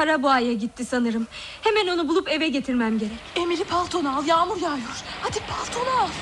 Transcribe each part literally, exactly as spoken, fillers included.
Karaboğa'ya gitti sanırım. Hemen onu bulup eve getirmem gerek. Emily, paltonu al, yağmur yağıyor. Hadi paltonu al.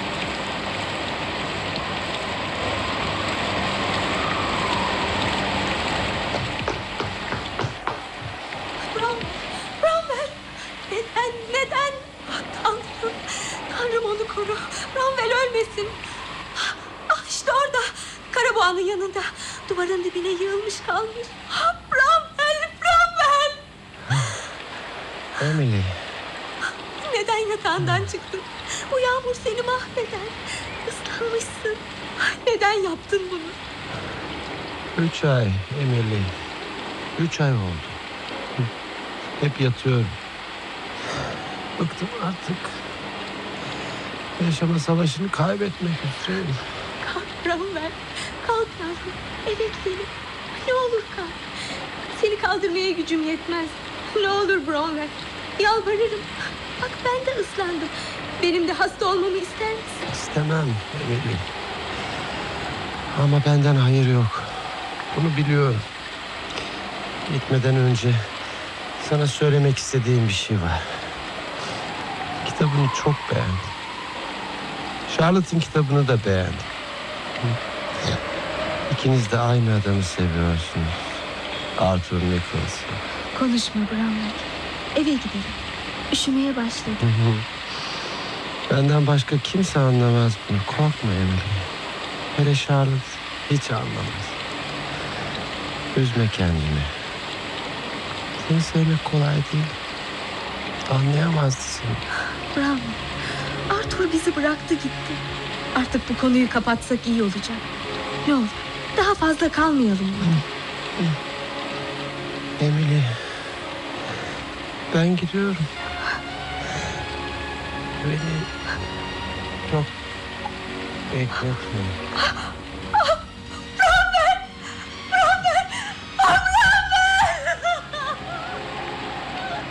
Brom, Bromwell. Neden, neden? Ah, Tanrım, Tanrım onu koru. Bromwell ölmesin. Ah, işte orada. Karaboğa'nın yanında. Duvarın dibine yığılmış kalmış. Ah, Bromwell, Bromwell. Emily. Neden yatağından çıktın? Bu yağmur seni mahveder. Islanmışsın. Neden yaptın bunu? Üç ay Emily. Üç ay oldu. Hep yatıyorum. Bıktım artık. Yaşama savaşını kaybetmek üzereyim. Kalk Bromwell. Kalk yavrum. Eve gidelim. Ne olur kalk. Seni kaldırmaya gücüm yetmez. Ne olur Bromwell. Yalvarırım. Bak ben de ıslandım. Benim de hasta olmamı ister misin? İstemem Emily. Ama benden hayır yok. Bunu biliyorum. Gitmeden önce sana söylemek istediğim bir şey var. Kitabını çok beğendim. Charlotte'ın kitabını da beğendim. İkiniz de aynı adamı seviyorsunuz. Arthur Nichols. Konuşma Bromwell. Eve gidelim. Üşümeye başladım. Hı hı. Benden başka kimse anlamaz bunu. Korkma Emily. Hele Charlotte hiç anlamaz. Üzme kendini. Seni sevmek kolay değil. Anlayamazdı seni. Bravo. Arthur bizi bıraktı gitti. Artık bu konuyu kapatsak iyi olacak. Ne olur daha fazla kalmayalım. Hı. Hı. Emily, ben gidiyorum. Beni çok bekletme.